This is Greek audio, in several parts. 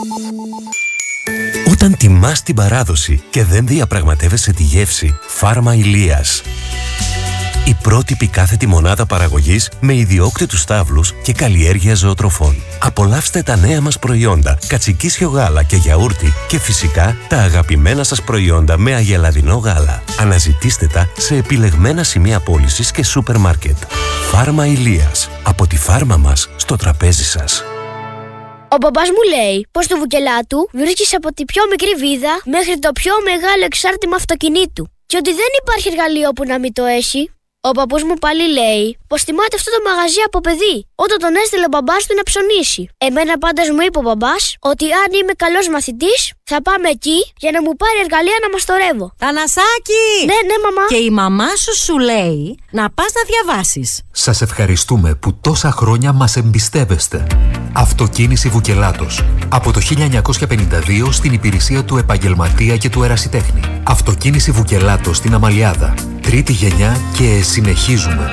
Όταν τιμάς την παράδοση και δεν διαπραγματεύεσαι τη γεύση, Φάρμα Ηλίας. Η πρότυπη κάθετη μονάδα παραγωγής με ιδιόκτητους στάβλους και καλλιέργεια ζωοτροφών. Απολαύστε τα νέα μας προϊόντα, κατσικίσιο γάλα και γιαούρτι και φυσικά τα αγαπημένα σας προϊόντα με αγελαδινό γάλα. Αναζητήστε τα σε επιλεγμένα σημεία πώλησης και σούπερ μάρκετ. Φάρμα Ηλίας. Από τη φάρμα μας στο τραπέζι σας. Ο μπαμπάς μου λέει πως το Βουκελάτου βρίσκεις από τη πιο μικρή βίδα μέχρι το πιο μεγάλο εξάρτημα αυτοκινήτου και ότι δεν υπάρχει εργαλείο που να μην το έχει. Ο παππούς μου πάλι λέει πως θυμάται αυτό το μαγαζί από παιδί, όταν τον έστειλε ο μπαμπάς του να ψωνίσει. Εμένα πάντως μου είπε ο μπαμπάς ότι αν είμαι καλός μαθητής θα πάμε εκεί για να μου πάρει εργαλεία να μαστορεύω. Θανασάκη! Ναι, μαμά. Και η μαμά σου λέει να πας να διαβάσεις. Σας ευχαριστούμε που τόσα χρόνια μας εμπιστεύεστε. Αυτοκίνηση Βουκελάτος. Από το 1952 στην υπηρεσία του επαγγελματία και του ερασιτέχνη. Αυτοκίνηση Βουκελάτος στην Αμαλιάδα. Τρίτη γενιά και συνεχίζουμε.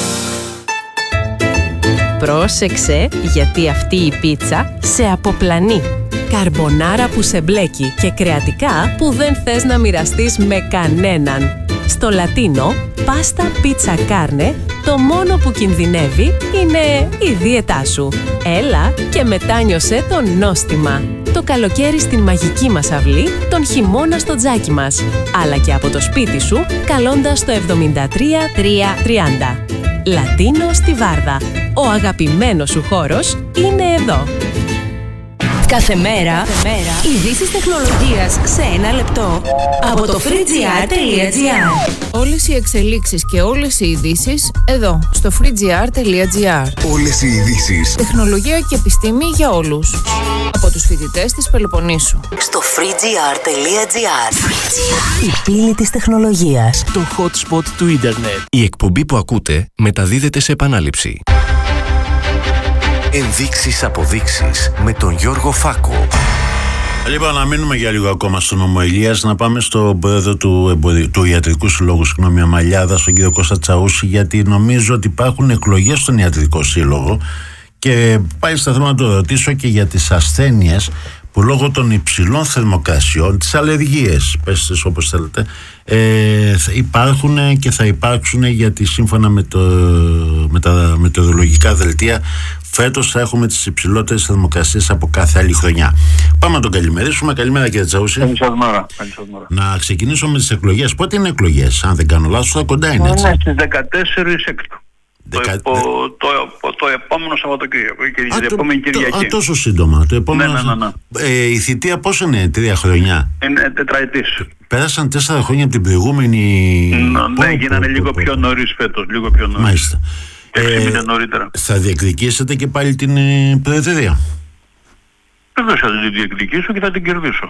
Πρόσεξε, γιατί αυτή η πίτσα σε αποπλανεί. Καρμπονάρα που σε μπλέκει και κρεατικά που δεν θες να μοιραστείς με κανέναν. Στο Λατίνο, πάστα πίτσα κάρνε, το μόνο που κινδυνεύει είναι η δίαιτά σου. Έλα και μετάνιωσε το νόστιμα. Το καλοκαίρι στην μαγική μας αυλή, τον χειμώνα στο τζάκι μας. Αλλά και από το σπίτι σου, καλώντας το 73330. Λατίνο στη Βάρδα. Ο αγαπημένος σου χώρος είναι εδώ. Κάθε μέρα, ειδήσεις τεχνολογίας σε ένα λεπτό από το freegr.gr. Όλες οι εξελίξεις και όλες οι ειδήσεις εδώ, στο freegr.gr. Όλες οι ειδήσεις. Τεχνολογία και επιστήμη για όλους. Από τους φοιτητές της Πελοποννήσου. Στο freegr.gr. Η πύλη της τεχνολογίας. Το hot spot του ίντερνετ. Η εκπομπή που ακούτε μεταδίδεται σε επανάληψη. Ενδείξεις αποδείξεις με τον Γιώργο Φάκο. Λοιπόν, να μείνουμε για λίγο ακόμα στον νόμο Ηλίας, να πάμε στον πρόεδρο του Ιατρικού Συλλόγου, Αμαλιάδα, τον κύριο Κώστα Τσαούση, γιατί νομίζω ότι υπάρχουν εκλογές στον Ιατρικό Σύλλογο και πάει στα θέλω να το ρωτήσω και για τις ασθένειες που λόγω των υψηλών θερμοκρασιών, τις αλλεργίες, πες τις όπως θέλετε, υπάρχουν και θα υπάρξουν, γιατί σύμφωνα με τα μετεωρολογικά δελτία φέτος θα έχουμε τις υψηλότερες θερμοκρασίες από κάθε άλλη χρονιά. Πάμε να τον καλημερίσουμε. Καλημέρα κύριε Τσαούση. Καλημέρα. Να ξεκινήσω με τις εκλογές. Πότε είναι εκλογές, αν δεν κάνω λάθος, θα κοντά είναι, έτσι? Είναι στις 14 Έκτου. Το επόμενο Σαββατοκύριακο, την επόμενη Κυριακή. Τόσο σύντομα. Το επόμενο... Ναι. Η θητεία πόσο είναι, 3 χρόνια? Είναι τετραετής. Πέρασαν 4 χρόνια από την προηγούμενη. Ναι, γίνανε λίγο πιο νωρίς φέτος. Μάλιστα. 6 μήνες νωρίτερα. Θα διεκδικήσετε και πάλι την προεδρία? Βεβαίως θα την διεκδικήσω και θα την κερδίσω.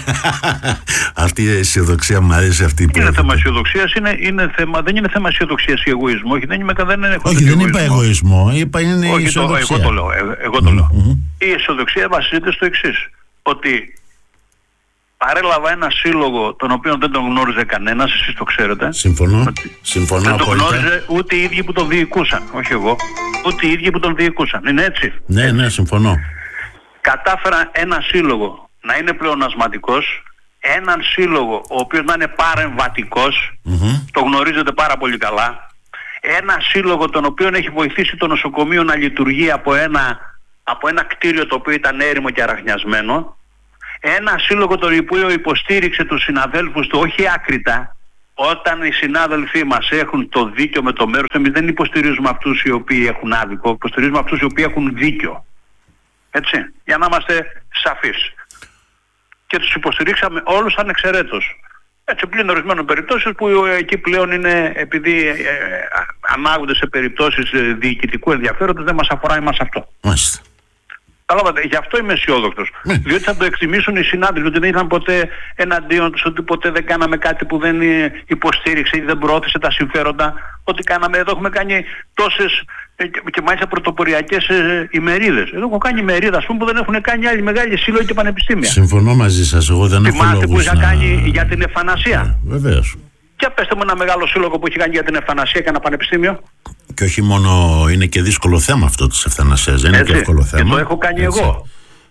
Αυτή η αισιοδοξία μου αρέσει, αυτή η είναι θέμα αισιοδοξίας, δεν είναι θέμα αισιοδοξίας ή εγωισμού. Όχι, δεν είπα εγωισμό, είπα είναι αισιοδοξία. Εγώ το λέω. Η αισιοδοξία βασίζεται στο εξής, ότι παρέλαβα ένα σύλλογο τον οποίο δεν τον γνώριζε κανένας, εσείς το ξέρετε. Συμφωνώ. Δεν τον γνώριζε ούτε οι ίδιοι που τον διοικούσαν, όχι εγώ, ούτε οι ίδιοι που τον διοικούσαν. Είναι έτσι? Ναι, συμφωνώ. Κατάφερα ένα σύλλογο να είναι πλεονασματικός, έναν σύλλογο ο οποίος να είναι παρεμβατικός, το γνωρίζετε πάρα πολύ καλά, ένα σύλλογο τον οποίο έχει βοηθήσει το νοσοκομείο να λειτουργεί από ένα κτίριο το οποίο ήταν έρημο και αραχνιασμένο, ένα σύλλογο τον οποίο υποστήριξε τους συναδέλφους του όχι άκρητα. Όταν οι συνάδελφοί μας έχουν το δίκιο με το μέρος, εμείς δεν υποστηρίζουμε αυτούς οι οποίοι έχουν άδικο, υποστηρίζουμε αυτούς οι οποίοι έχουν δίκιο. Έτσι, για να είμαστε σαφείς. Και τους υποστηρίξαμε όλους ανεξαιρέτως. Έτσι, πλην ορισμένων περιπτώσεων που εκεί πλέον είναι, επειδή ανάγονται σε περιπτώσεις διοικητικού ενδιαφέροντος, δεν μας αφορά εμάς αυτό. Μάλιστα. Γι' αυτό είμαι αισιόδοξος. Διότι θα το εκτιμήσουν οι συνάδελφοι, ότι δεν ήταν ποτέ εναντίον τους, ότι ποτέ δεν κάναμε κάτι που δεν υποστήριξε ή δεν προώθησε τα συμφέροντα. Ότι κάναμε, εδώ έχουμε κάνει τόσες και μάλιστα πρωτοποριακές ημερίδες. Εδώ έχω κάνει ημερίδα, ας πούμε, που δεν έχουν κάνει άλλοι μεγάλοι σύλλογοι και πανεπιστήμια. Συμφωνώ μαζί σας. Εγώ δεν έχω λόγους. Θυμάστε που είχα κάνει για την ευθανασία? Βεβαίως. Και πέστε μου ένα μεγάλο σύλλογο που έχει κάνει για την ευθανασία και ένα πανεπιστήμιο. Και όχι μόνο, είναι και δύσκολο θέμα αυτό της ευθανασίας, δεν είναι και εύκολο θέμα. Και το έχω κάνει εγώ.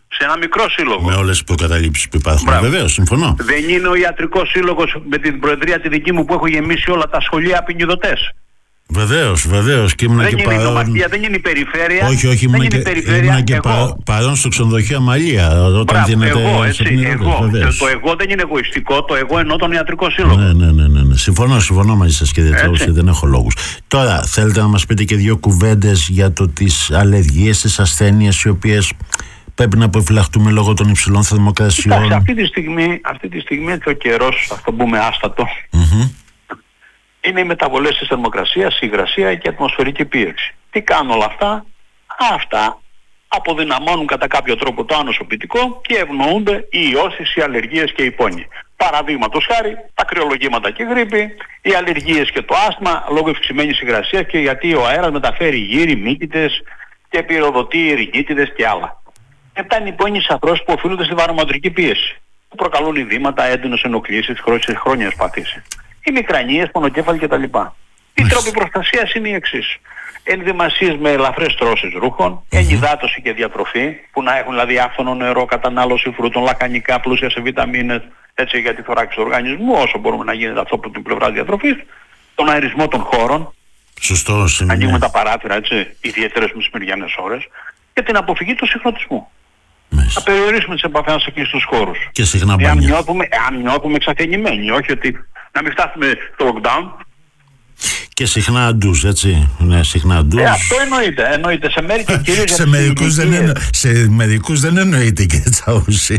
σε ένα μικρό σύλλογο. Με όλες τις προκαταλήψεις που υπάρχουν. Βεβαίως, συμφωνώ. Δεν είναι ο ιατρικός σύλλογος με την προεδρία τη δική μου που έχω γεμίσει όλα τα σχολεία ποινιδωτές. Βεβαίως. Και δεν είναι η νομαρχία, δεν είναι η περιφέρεια. Όχι, ήμουν και παρόν στο ξενοδοχείο Αμαλία όταν δίνεται. Το εγώ δεν είναι εγωιστικό, το εγώ εννοώ τον ιατρικό σύλλογο. Ναι. Συμφωνώ μαζί σας, κύριε Τσαούση, δεν έχω λόγους. Τώρα, θέλετε να μας πείτε και δύο κουβέντες για τις αλλεργίες, τις ασθένειες οι οποίες πρέπει να αποφυλαχτούμε λόγω των υψηλών θερμοκρασιών? Κοιτάξτε, αυτή τη στιγμή έτσι ο καιρός, θα το πούμε άστατο, είναι οι μεταβολές της θερμοκρασίας, η υγρασία και η ατμοσφαιρική πίεξη. Τι κάνουν όλα αυτά? Αυτά αποδυναμώνουν κατά κάποιο τρόπο το ανοσοποιητικό και ευνοούνται οι ιώσεις, οι αλλεργίες και οι πόνοι. Παραδείγματος χάρη, τα κρυολογήματα και η γρίπη, οι αλλεργίες και το άσθμα λόγω ευξημένης υγρασίας και γιατί ο αέρας μεταφέρει γύρι, μύκητες και πυροδοτεί ρινίτιδες και άλλα. Μετά είναι οι πόνοι σαφρός που οφείλονται στη βαρομετρική πίεση, που προκαλούν ειδήματα, έντονες ενοχλήσεις, χρόνιες παθήσεις. Οι μικρανίες, πονοκέφαλοι κτλ. Οι τρόποι προστασίας είναι οι εξής. Ενδυμασίες με ελαφρές τρώσεις ρούχων, ενυδάτωση και διατροφή, που να έχουν δηλαδή άφθονο νερό, κατανάλωση φρούτων, λαχανικά, πλούσια σε βιταμίνες, έτσι για τη θωράξη του οργανισμού, όσο μπορούμε να γίνεται αυτό από την πλευρά διατροφής, τον αερισμό των χώρων, ανοίγουμε τα παράθυρα, έτσι, ιδιαίτερες μεσημεριανές ώρες, και την αποφυγή του συχνοτισμού. Να περιορίσουμε τις επαφές μας εκεί στους χώρους. Και συχνά αν νιώθουμε εξαθενημένοι, όχι ότι να μην φτάσουμε στο lockdown. Και συχνά ντους, έτσι. Ναι, συχνά ντους. Αυτό εννοείται. Σε μέρη και κυρίως σε μερικούς δεν εννοείται, κύριε Τσαούση.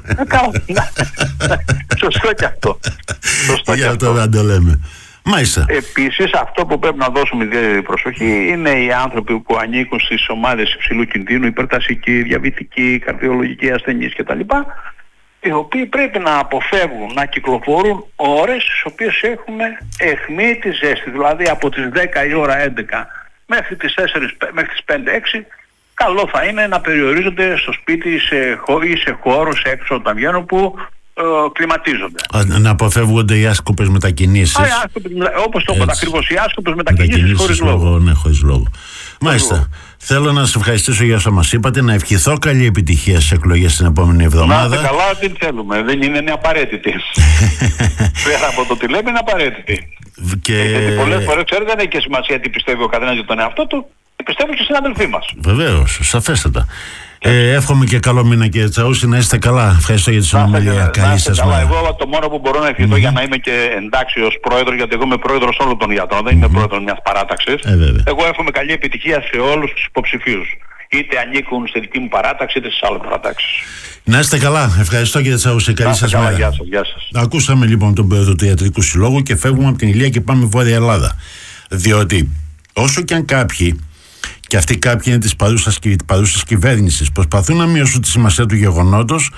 Σωστό και αυτό. Για αυτό δεν το λέμε. Μάλιστα. Επίσης, αυτό που πρέπει να δώσουμε ιδιαίτερη προσοχή είναι οι άνθρωποι που ανήκουν στις ομάδες υψηλού κινδύνου, υπερτασικοί, διαβητικοί, καρδιολογικοί ασθενείς κτλ. Οι οποίοι πρέπει να αποφεύγουν να κυκλοφορούν ώρες στις οποίες έχουμε αιχμή τη ζέστη. Δηλαδή από τις 10 η ώρα 11 μέχρι τις 5-6 καλό θα είναι να περιορίζονται στο σπίτι ή σε χώρους έξω όταν βγαίνουν που κλιματίζονται. Να αποφεύγονται οι άσκοπες μετακινήσεις. Όπως το είπα ακριβώς, οι άσκοπες μετακινήσεις χωρίς λόγο. Ναι, χωρίς λόγο. Μάλιστα. Θέλω να σας ευχαριστήσω για όσα μας είπατε, να ευχηθώ καλή επιτυχία στις εκλογές την επόμενη εβδομάδα. Να είστε καλά, τι θέλουμε. Δεν είναι απαραίτητη. Πέρα από το τι λέμε, είναι απαραίτητη. Γιατί πολλές φορές, ξέρετε, δεν έχει και σημασία τι πιστεύει ο καθένας για τον εαυτό του, τι πιστεύουν και οι συναδελφοί μας. Βεβαίως, σαφέστατα. Εύχομαι και καλό μήνα, κύριε Τσαούση, να είστε καλά. Ευχαριστώ για τη συνομιλία. Καλή σας μέρα. Εγώ το μόνο που μπορώ να ευχηθώ για να είμαι και εντάξει ως πρόεδρος, γιατί εγώ είμαι πρόεδρος όλων των γιατρών, δεν είμαι πρόεδρος μιας παράταξης. Εγώ εύχομαι καλή επιτυχία σε όλους τους υποψηφίους. Είτε ανήκουν στη δική μου παράταξη, είτε στις άλλες παρατάξεις. Να είστε καλά. Ευχαριστώ, κύριε Τσαούση. Καλή σας μέρα. Γεια σας. Ακούσαμε λοιπόν τον πρόεδρο του Ιατρικού Συλλόγου και φεύγουμε από την Ηλία και πάμε Βόρεια Ελλάδα. Διότι όσο και αν κάποιοι, και αυτοί κάποιοι είναι της παρούσας κυβέρνησης, προσπαθούν να μειώσουν τη σημασία του γεγονότος,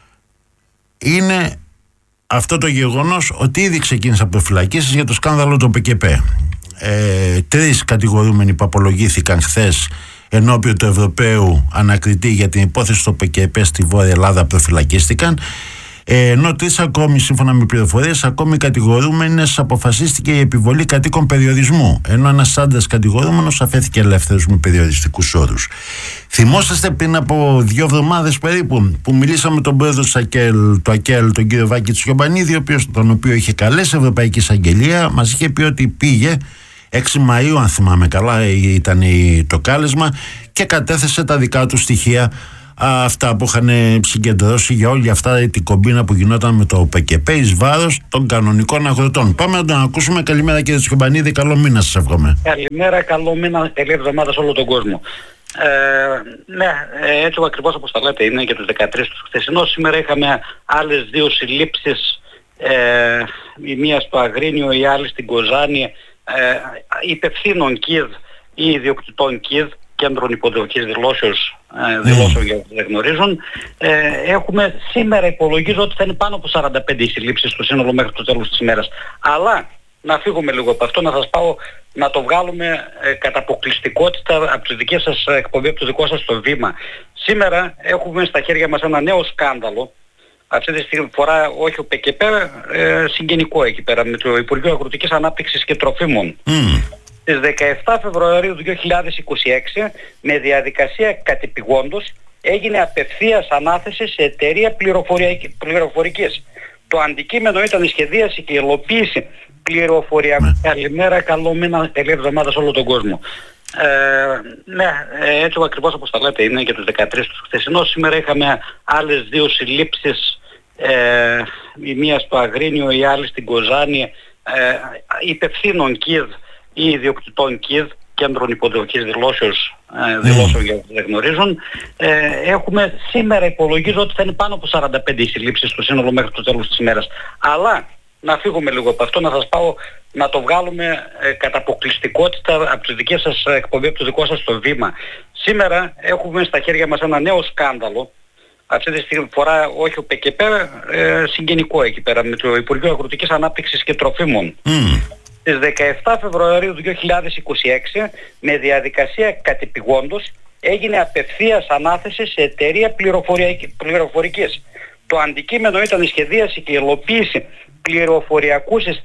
είναι αυτό το γεγονός ότι ήδη ξεκίνησαν προφυλακίσεις για το σκάνδαλο του ΠΚΠ. 3 κατηγορούμενοι που απολογήθηκαν χθες ενώπιον του Ευρωπαίου ανακριτή για την υπόθεση του ΠΚΠ στη Βόρεια Ελλάδα προφυλακίστηκαν, ενώ 3 ακόμη, σύμφωνα με πληροφορίες, ακόμη κατηγορούμενες αποφασίστηκε η επιβολή κατοίκων περιορισμού, ενώ ένας άντρας κατηγορούμενος αφέθηκε ελεύθερος με περιοριστικούς όρους. Θυμόσαστε πριν από 2 εβδομάδες περίπου που μιλήσαμε με τον πρόεδρο του ΑΚΕΛ, τον κύριο Βάκη Τσιομπανίδη, τον οποίο είχε καλέσει η Ευρωπαϊκή Εισαγγελία, μας είχε πει ότι πήγε 6 Μαΐου, αν θυμάμαι καλά ήταν το κάλεσμα, και κατέθεσε τα δικά του στοιχεία, αυτά που είχαν συγκεντρώσει για όλη αυτά την κομπίνα που γινόταν με το ΠΚΠ εις βάρος των κανονικών αγροτών. Πάμε να τον ακούσουμε. Καλημέρα, κύριε Τσιομπανίδη, καλό μήνα σας εύχομαι. Καλημέρα, καλό μήνα, καλή εβδομάδα σε όλο τον κόσμο. Ναι, έτσι ακριβώς όπως τα λέτε είναι για τους 13 του χθεσινός. Σήμερα είχαμε άλλες 2 συλλήψεις, η μία στο Αγρίνιο, η άλλη στην Κοζάνη, υπευθύνων ΚΙΔ ή ιδιοκτητών ΚΙΔ, κέντρων υποδοχής δηλώσεων για όσους δεν γνωρίζουν. Έχουμε σήμερα, υπολογίζω ότι θα είναι πάνω από 45 οι συλλήψεις στο σύνολο μέχρι το τέλος της ημέρας. Αλλά να φύγουμε λίγο από αυτό, να σας πάω να το βγάλουμε κατά αποκλειστικότητα από τη δική σας εκπομπή, από το δικό σας το βήμα. Σήμερα έχουμε στα χέρια μας ένα νέο σκάνδαλο. Αυτή τη στιγμή φορά όχι ο ΠΚΠ, συγγενικό εκεί πέρα, με το Υπουργείο Αγροτικής Ανάπτυξης και Τροφίμων. Στις 17 Φεβρουαρίου 2026, με διαδικασία κατεπηγόντως, έγινε απευθείας ανάθεση σε εταιρεία πληροφορικής. Το αντικείμενο ήταν η σχεδίαση και η υλοποίηση πληροφοριακού. Καλημέρα, καλό μήνα, καλή εβδομάδα σε όλο τον κόσμο. Έτσι ακριβώς όπως τα λέτε είναι για τους 13 του χθεσινό. Σήμερα είχαμε άλλες 2 συλλήψεις, η μία στο Αγρίνιο, η άλλη στην Κοζάνη, υπευθύνων ΚΙΔ ή ιδιοκτητών ΚΙΔ, κέντρων υποδοχής δηλώσεων για όσους δεν γνωρίζουν. Έχουμε σήμερα, υπολογίζω ότι θα είναι πάνω από 45 συλλήψεις στο σύνολο μέχρι το τέλος της ημέρας. Αλλά να φύγουμε λίγο από αυτό, να σας πάω να το βγάλουμε κατά αποκλειστικότητα από τη δική σας εκπομπή, από το δικό σας το βήμα. Σήμερα έχουμε στα χέρια μας ένα νέο σκάνδαλο. Αυτή τη στιγμή φορά όχι ο ΠΚΠ, συγγενικό εκεί πέρα, με το Υπουργείο Αγροτικής Ανάπτυξης και Τροφίμων. Στις 17 Φεβρουαρίου 2026, με διαδικασία κατεπηγόντως, έγινε απευθείας ανάθεση σε εταιρεία πληροφορικής. Το αντικείμενο ήταν η σχεδίαση και η υλοποίηση πληροφοριακού συστήματος